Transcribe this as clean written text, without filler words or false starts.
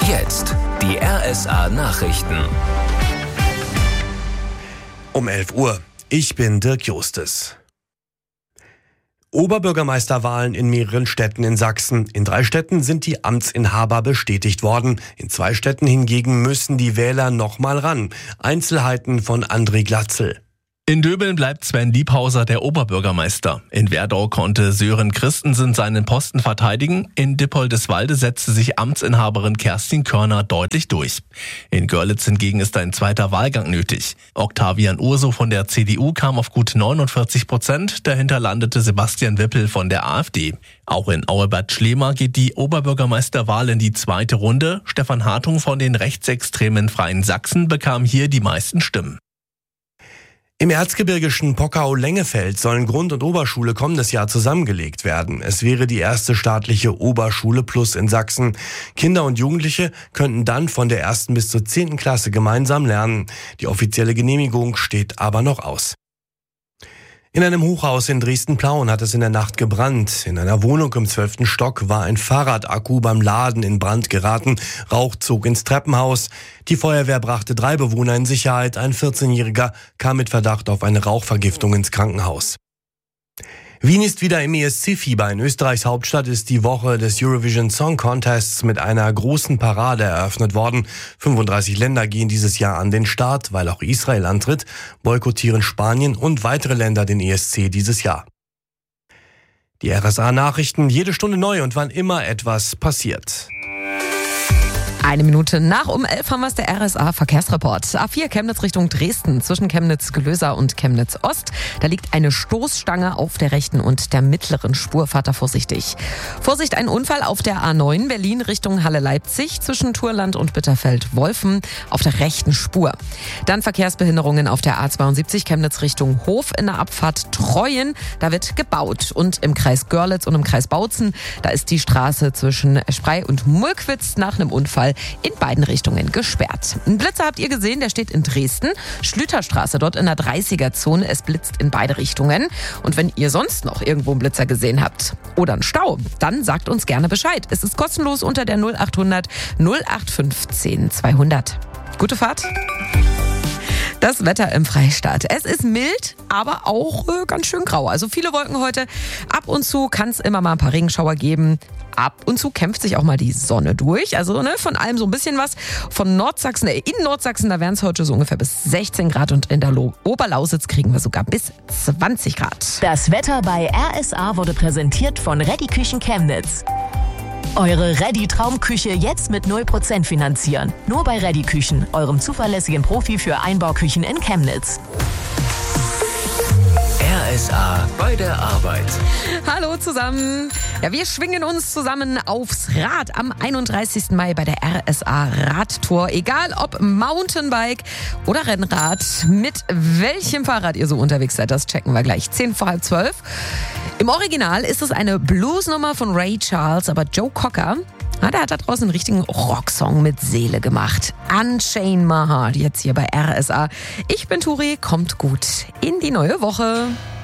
Jetzt die RSA-Nachrichten. Um 11 Uhr. Ich bin Dirk Justes. Oberbürgermeisterwahlen in mehreren Städten in Sachsen. In 3 Städten sind die Amtsinhaber bestätigt worden. In 2 Städten hingegen müssen die Wähler nochmal ran. Einzelheiten von André Glatzel. In Döbeln bleibt Sven Liebhauser der Oberbürgermeister. In Werdau konnte Sören Christensen seinen Posten verteidigen. In Dippoldeswalde setzte sich Amtsinhaberin Kerstin Körner deutlich durch. In Görlitz hingegen ist ein zweiter Wahlgang nötig. Octavian Urso von der CDU kam auf gut 49%. Dahinter landete Sebastian Wippel von der AfD. Auch in Aue-Bad Schlema geht die Oberbürgermeisterwahl in die 2. Runde. Stefan Hartung von den rechtsextremen Freien Sachsen bekam hier die meisten Stimmen. Im erzgebirgischen Pockau-Lengefeld sollen Grund- und Oberschule kommendes Jahr zusammengelegt werden. Es wäre die erste staatliche Oberschule plus in Sachsen. Kinder und Jugendliche könnten dann von der 1. bis zur 10. Klasse gemeinsam lernen. Die offizielle Genehmigung steht aber noch aus. In einem Hochhaus in Dresden-Plauen hat es in der Nacht gebrannt. In einer Wohnung im 12. Stock war ein Fahrradakku beim Laden in Brand geraten. Rauch zog ins Treppenhaus. Die Feuerwehr brachte 3 Bewohner in Sicherheit. Ein 14-Jähriger kam mit Verdacht auf eine Rauchvergiftung ins Krankenhaus. Wien ist wieder im ESC-Fieber. In Österreichs Hauptstadt ist die Woche des Eurovision Song Contests mit einer großen Parade eröffnet worden. 35 Länder gehen dieses Jahr an den Start, weil auch Israel antritt, boykottieren Spanien und weitere Länder den ESC dieses Jahr. Die RSA-Nachrichten jede Stunde neu und wann immer etwas passiert. 1 Minute nach um 11 haben wir es, der RSA-Verkehrsreport. A4 Chemnitz Richtung Dresden, zwischen Chemnitz-Glöser und Chemnitz-Ost. Da liegt eine Stoßstange auf der rechten und der mittleren Spur. Fahrt da vorsichtig. Vorsicht, ein Unfall auf der A9 Berlin Richtung Halle-Leipzig, zwischen Thurland und Bitterfeld-Wolfen auf der rechten Spur. Dann Verkehrsbehinderungen auf der A72 Chemnitz Richtung Hof in der Abfahrt Treuen. Da wird gebaut. Und im Kreis Görlitz und im Kreis Bautzen, da ist die Straße zwischen Sprey und Mulkwitz nach einem Unfall in beiden Richtungen gesperrt. Einen Blitzer habt ihr gesehen, der steht in Dresden. Schlüterstraße, dort in der 30er-Zone. Es blitzt in beide Richtungen. Und wenn ihr sonst noch irgendwo einen Blitzer gesehen habt oder einen Stau, dann sagt uns gerne Bescheid. Es ist kostenlos unter der 0800 0815 200. Gute Fahrt. Das Wetter im Freistaat. Es ist mild, aber auch ganz schön grau. Also viele Wolken heute. Ab und zu kann es immer mal ein paar Regenschauer geben. Ab und zu kämpft sich auch mal die Sonne durch. Also von allem so ein bisschen was. Von Nordsachsen, in Nordsachsen, da wären es heute so ungefähr bis 16 Grad. Und in der Oberlausitz kriegen wir sogar bis 20 Grad. Das Wetter bei RSA wurde präsentiert von Reddy Küchen Chemnitz. Eure Reddy-Traumküche jetzt mit 0% finanzieren. Nur bei Reddy Küchen, eurem zuverlässigen Profi für Einbauküchen in Chemnitz. RSA bei der Arbeit. Hallo zusammen. Ja, wir schwingen uns zusammen aufs Rad am 31. Mai bei der RSA Radtour. Egal ob Mountainbike oder Rennrad, mit welchem Fahrrad ihr so unterwegs seid, das checken wir gleich. 11:10. Im Original ist es eine Bluesnummer von Ray Charles, aber Joe Cocker, der hat da draußen einen richtigen Rocksong mit Seele gemacht. Unchain My Heart, jetzt hier bei RSA. Ich bin Turi, kommt gut in die neue Woche.